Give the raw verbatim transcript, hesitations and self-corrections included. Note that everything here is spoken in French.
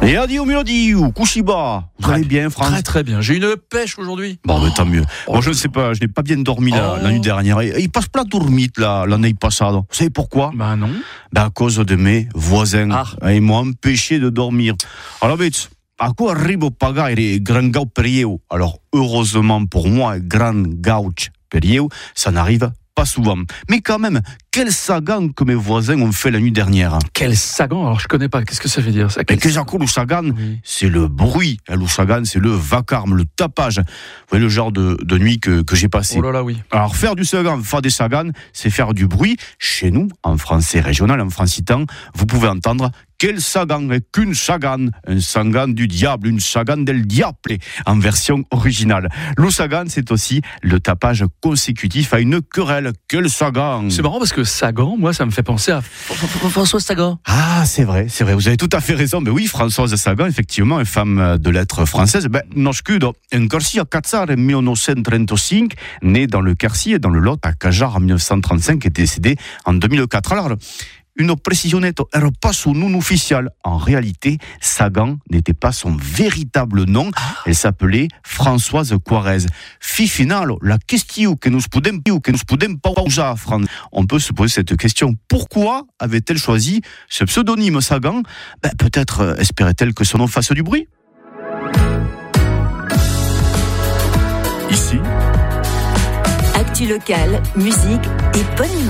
Et adieu Mélodie ou Kushiba. Vous allez bien, France? Très très bien. J'ai une pêche aujourd'hui. Bon, mais tant mieux. Oh, Moi, je ne sais pas, je n'ai pas bien dormi la, Oh. la nuit dernière. Et, et il passe plein de dormites là, l'année passée. Vous savez pourquoi? Bah non. Ben, à cause de mes voisins. Ah. Ils m'ont empêché de dormir. Alors, vite, à quoi arrive paga et grand gau perieu? Alors, heureusement pour moi, grand gauch perieu, ça n'arrive pas souvent. Mais quand même, quel sagan que mes voisins ont fait la nuit dernière. Quel sagan. Alors je connais pas. Qu'est-ce que ça veut dire ça? Et Quel... qu'est-ce que le sagan? Oui. C'est le bruit. Le sagan, c'est le vacarme, le tapage. Vous voyez le genre de, de nuit que, que j'ai passé. Oh là là, oui. Alors, faire du sagan, faire des sagans, c'est faire du bruit. Chez nous, en français régional, en francitan, vous pouvez entendre quel sagan est qu'une sagan, un sagan du diable, une sagan del diable, en version originale. Le sagan, c'est aussi le tapage consécutif à une querelle. Quel sagan! C'est marrant parce que Sagan, moi, ça me fait penser à François Sagan. Ah, c'est vrai, c'est vrai, vous avez tout à fait raison. Mais oui, Françoise Sagan, effectivement, une femme de lettres française. Ben, nascuda en Quercy à Catzar en dix-neuf cent trente-cinq, née dans le Quercy et dans le Lot à Cajar en dix-neuf cent trente-cinq et décédée en deux mille quatre. Alors, une précisionette, elle pas son nom officiel. En réalité, Sagan n'était pas son véritable nom. Elle s'appelait Françoise Quarez. Fi final, la question que nous podem, que nous podem pausa, Fran. On peut se poser cette question. Pourquoi avait-elle choisi ce pseudonyme Sagan? Ben, peut-être euh, espérait-elle que son nom fasse du bruit. Ici, Actu locale, musique et bonne humeur.